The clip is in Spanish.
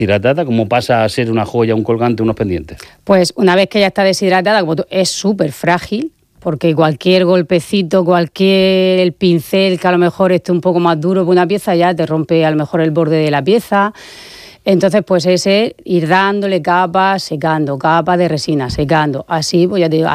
Hidratada, ¿cómo pasa a ser una joya, un colgante, unos pendientes? Pues una vez que ya está deshidratada, es súper frágil, porque cualquier golpecito, el pincel que a lo mejor esté un poco más duro por una pieza, ya te rompe a lo mejor el borde de la pieza. Entonces, pues ese ir dándole capas, secando, capas de resina, secando. Así, pues ya te digo,